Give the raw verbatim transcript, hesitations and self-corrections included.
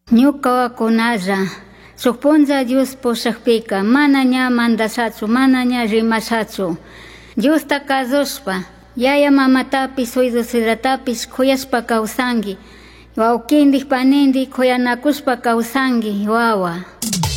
Ñuka wakunalla sukpunlla Dios pushakpika mana ña mandasatsu, mana ña rimasatsu. Diosta kazushpa, yaya mamatapis, suydusitapis kuyashpa kawsanki. Wawkindik panindik kuyanakushpa kawsanki wawa.